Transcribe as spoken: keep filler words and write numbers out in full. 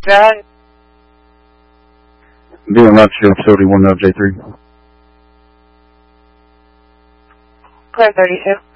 John? Being Left Shield Facility one L J three. Clear thirty-two.